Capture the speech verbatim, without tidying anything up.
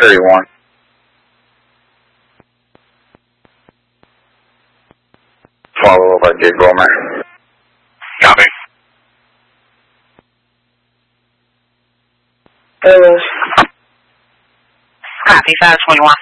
thirty-one. Follow up, I did Romer. Copy. Hello. Copy, five twenty-one.